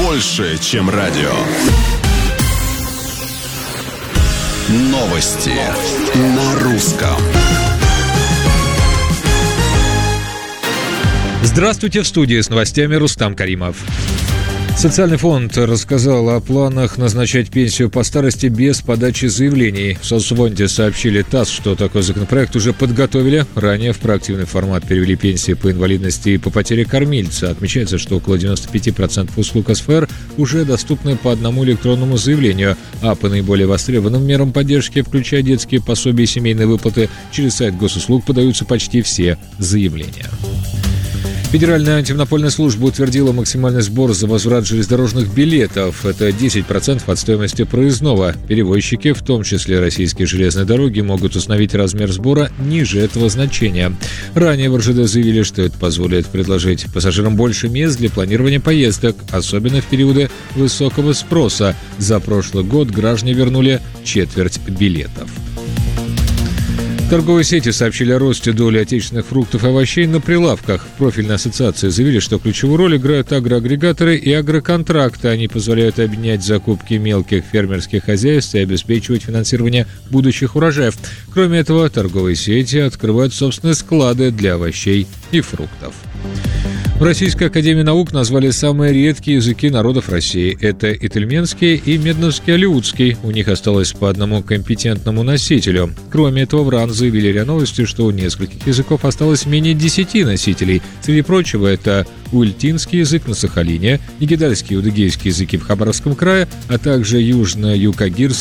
больше, чем радио. Новости на русском. Здравствуйте, в студии с новостями Рустам Каримов. Социальный фонд рассказал о планах назначать пенсию по старости без подачи заявлений. В Соцфонде сообщили ТАСС, что такой законопроект уже подготовили. Ранее в проактивный формат перевели пенсии по инвалидности и по потере кормильца. Отмечается, что около 95% услуг СФР уже доступны по одному электронному заявлению, а по наиболее востребованным мерам поддержки, включая детские пособия и семейные выплаты, через сайт госуслуг подаются почти все заявления. Федеральная антимонопольная служба утвердила максимальный сбор за возврат железнодорожных билетов. Это 10% от стоимости проездного. Перевозчики, в том числе российские железные дороги, могут установить размер сбора ниже этого значения. Ранее в РЖД заявили, что это позволит предложить пассажирам больше мест для планирования поездок, особенно в периоды высокого спроса. За прошлый год граждане вернули четверть билетов. Торговые сети сообщили о росте доли отечественных фруктов и овощей на прилавках. В профильной ассоциации заявили, что ключевую роль играют агроагрегаторы и агроконтракты. Они позволяют объединять закупки мелких фермерских хозяйств и обеспечивать финансирование будущих урожаев. Кроме этого, торговые сети открывают собственные склады для овощей и фруктов. В Российской академии наук назвали самые редкие языки народов России. Это ительменский и медновский-алеутский. У них осталось по одному компетентному носителю. Кроме этого, в РАН заявили РИА Новости, что у нескольких языков осталось менее 10 носителей. Среди прочего, это уильтинский язык на Сахалине, негидальский и удыгейский языки в Хабаровском крае, а также южно-юкагирский